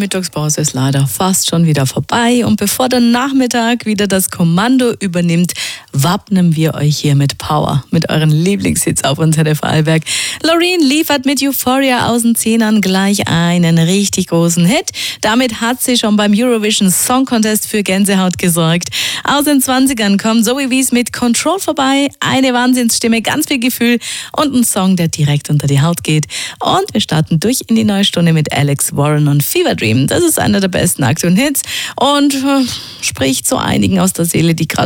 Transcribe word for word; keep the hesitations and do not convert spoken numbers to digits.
Mittagspause ist leider fast schon wieder vorbei und bevor der Nachmittag wieder das Kommando übernimmt, wappnen wir euch hier mit Power, mit euren Lieblingshits auf unserer Vorarlberg. Loreen liefert mit Euphoria aus den Zehnern gleich einen richtig großen Hit. Damit hat sie schon beim Eurovision Song Contest für Gänsehaut gesorgt. Aus den zwanzigern kommt Zoe Wies mit Control vorbei, eine Wahnsinnsstimme, ganz viel Gefühl und ein Song, der direkt unter die Haut geht. Und wir starten durch in die neue Stunde mit Alex Warren und Fever Dream. Das ist einer der besten aktuellen Hits und äh, spricht so einigen aus der Seele, die gerade